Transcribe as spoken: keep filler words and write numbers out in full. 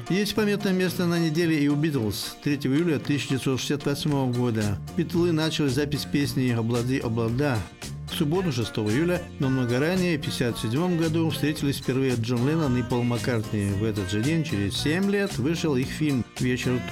Есть памятное место на неделе и у Битлз. третьего июля тысяча девятьсот шестьдесят восьмого года Битлы начали запись песни «Облади, облада». В субботу, шестого июля, но много ранее, в тысяча девятьсот пятьдесят седьмом году, встретились впервые Джон Леннон и Пол Маккартни. В этот же день, через семь лет, вышел их фильм «Вечер